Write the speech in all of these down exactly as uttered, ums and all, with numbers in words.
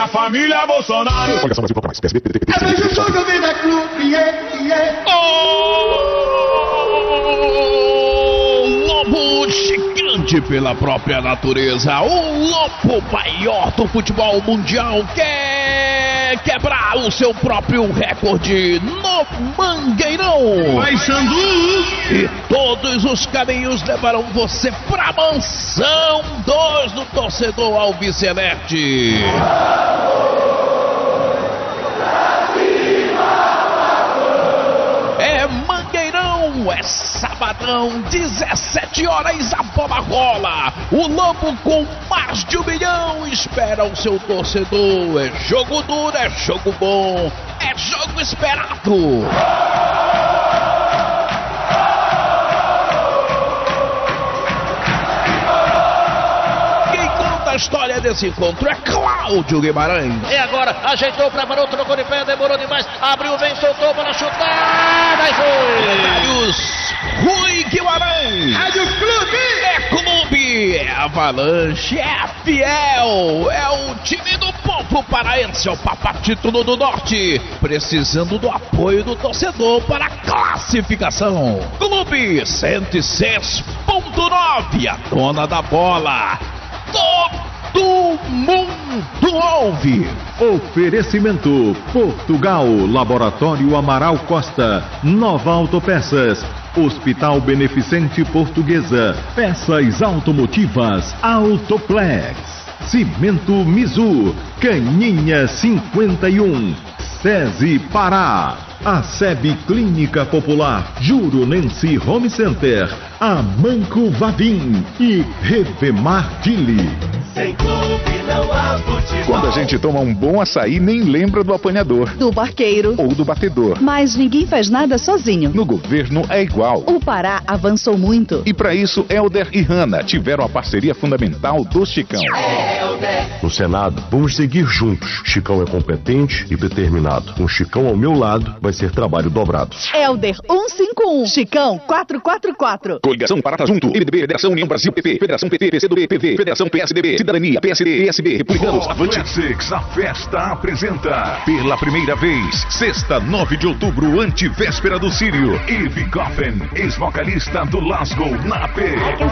a família Bolsonaro. Coligação Brasil Proclamais, P S B, P D T, P T, É beijo todo vida clube, yeah, yeah. O lobo gigante pela própria natureza, o lobo maior do futebol mundial, quer quebrar o seu próprio recorde no Mangueirão. Vai, Sandu! E todos os caminhos levarão você pra mansão dois do torcedor alviceleste. É Mangueirão, é sabadão, dezessete horas, a bola rola. O Lobo com mais de um milhão espera o seu torcedor. É jogo duro, é jogo bom, é jogo esperado. A história desse encontro é Cláudio Guimarães. E agora, ajeitou pra Barão, trocou de pé, demorou demais, abriu, vem, soltou para chutar, daí foi! Rui Guimarães. Rádio Clube! É clube, é Avalanche, é fiel, é o time do povo paraense, é o Papatítulo do Norte, precisando do apoio do torcedor para a classificação. Clube cento e seis ponto nove, a dona da bola. Todo mundo ouve. Oferecimento Portugal, Laboratório Amaral Costa, Nova Autopeças, Hospital Beneficente Portuguesa, Peças Automotivas, Autoplex, Cimento Mizu, Caninha cinquenta e um, SESI Pará, a SEB Clínica Popular, Juronense Home Center, Amanco Vavim e Revemar Dili. Sem clube não há futebol. Quando a gente toma um bom açaí, nem lembra do apanhador. Do barqueiro. Ou do batedor. Mas ninguém faz nada sozinho. No governo é igual. O Pará avançou muito. E para isso, Helder e Hanna tiveram a parceria fundamental do Chicão. No Senado, vamos seguir juntos. Chicão é competente e determinado. Com Chicão ao meu lado, vai ser trabalho dobrado. Helder cento e cinquenta e um, Chicão quatrocentos e quarenta e quatro. Coligação Parata Junto, M D B, Federação União Brasil, P P, Federação P T, P C do B, P V, Federação P S D B, Cidadania, P S D, P S B, Republicanos, Avante. Classics, a festa apresenta, pela primeira vez, sexta, nove de outubro, antivéspera do Sírio, Eve Coffin, ex-vocalista do Lasgo, na P.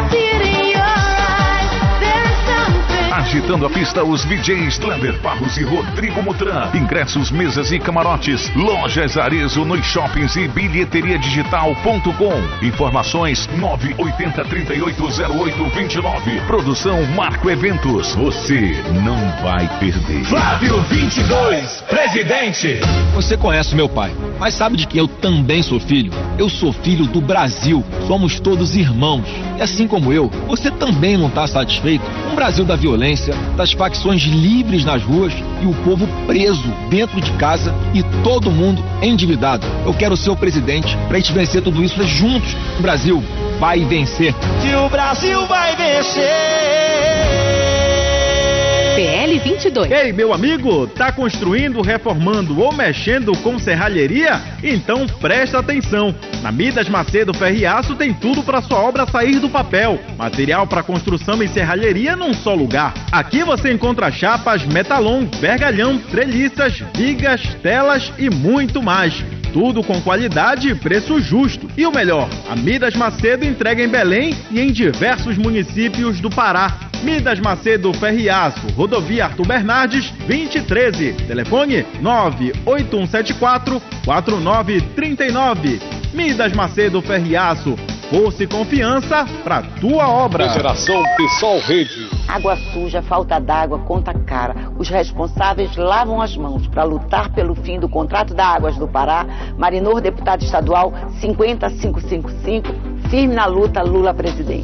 Agitando a pista, os V Js Lander Barros e Rodrigo Mutran. Ingressos, mesas e camarotes. Lojas Arezzo nos shoppings e bilheteria digital ponto com. Informações nove oito zero, três oito zero oito, dois nove. Produção Marco Eventos. Você não vai perder. Flávio vinte e dois, presidente. Você conhece meu pai, mas sabe de que eu também sou filho? Eu sou filho do Brasil. Somos todos irmãos. E assim como eu, você também não está satisfeito? Um Brasil da violência, das facções livres nas ruas e o povo preso dentro de casa e todo mundo endividado. Eu quero ser o presidente para a gente vencer tudo isso juntos. O Brasil vai vencer. Que o Brasil vai vencer. P L vinte e dois. Ei, meu amigo, tá construindo, reformando ou mexendo com serralheria? Então presta atenção. Na Midas Macedo Ferriaço tem tudo para sua obra sair do papel. Material para construção e serralheria num só lugar. Aqui você encontra chapas, metalon, vergalhão, treliças, vigas, telas e muito mais. Tudo com qualidade e preço justo. E o melhor, a Midas Macedo entrega em Belém e em diversos municípios do Pará. Midas Macedo Ferriaço, Rodovia Arthur Bernardes, vinte e treze. Telefone nove oito um sete quatro, quatro nove três nove. Midas Macedo Ferriaço, força e confiança para tua obra. Geração Pessoal Rede. Água suja, falta d'água, conta cara. Os responsáveis lavam as mãos para lutar pelo fim do contrato da Águas do Pará. Marinor, deputado estadual cinco zero cinco cinco cinco, firme na luta, Lula presidente.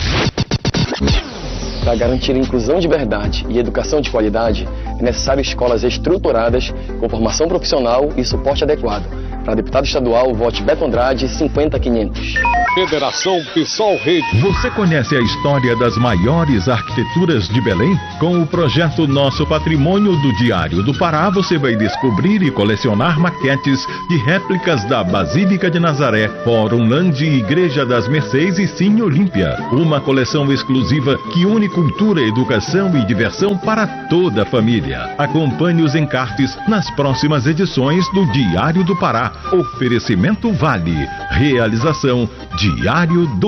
Para garantir inclusão de verdade e educação de qualidade, é necessário escolas estruturadas, com formação profissional e suporte adequado. Para deputado estadual, vote Beto Andrade, cinquenta quinhentos. Federação PSOL Rede. Você conhece a história das maiores arquiteturas de Belém? Com o projeto Nosso Patrimônio do Diário do Pará, você vai descobrir e colecionar maquetes de réplicas da Basílica de Nazaré, Fórum Land, Igreja das Mercês e Cine Olímpia. Uma coleção exclusiva que une cultura, educação e diversão para toda a família. Acompanhe os encartes nas próximas edições do Diário do Pará. Oferecimento Vale. Realização Diário do